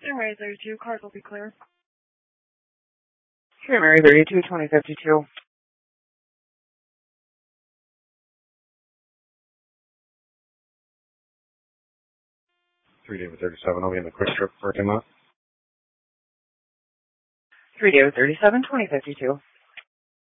Mary 32, cars will be clear. Sure, Mary 32, 2052. David 37, I'll be in the quick trip parking lot. 3 David 37, 2052.